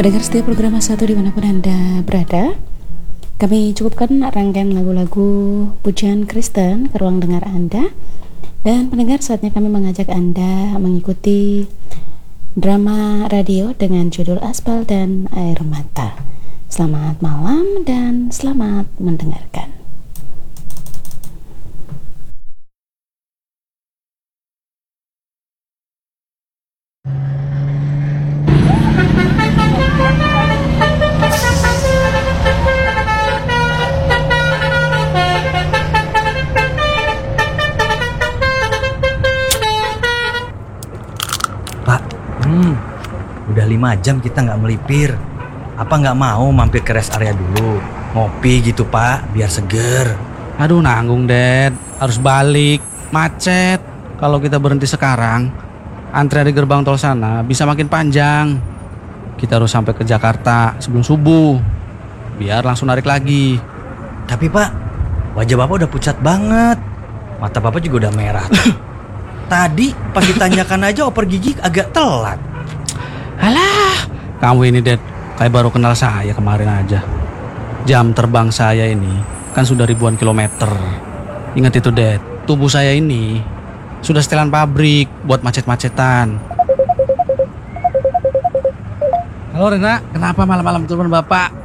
Pendengar setiap program satu dimanapun Anda berada, kami cukupkan rangkaian lagu-lagu pujian Kristen ke ruang dengar Anda. Dan pendengar, saatnya kami mengajak Anda mengikuti drama radio dengan judul Aspal dan Air Mata. Selamat malam dan selamat mendengarkan. Udah 5 jam kita nggak melipir. Apa nggak mau mampir ke rest area dulu? Ngopi gitu Pak, biar seger. Aduh nanggung Dad, harus balik, macet. Kalau kita berhenti sekarang, antrian di gerbang tol sana bisa makin panjang. Kita harus sampai ke Jakarta sebelum subuh, biar langsung narik lagi. Tapi Pak, wajah Bapak udah pucat banget. Mata Bapak juga udah merah. Tadi pas ditanyakan aja oper gigi agak telat. Alah, kamu ini Dad, kayak baru kenal saya kemarin aja. Jam terbang saya ini kan sudah ribuan kilometer. Ingat itu Dad, tubuh saya ini sudah setelan pabrik buat macet-macetan. Halo Rena, kenapa malam-malam telepon Bapak?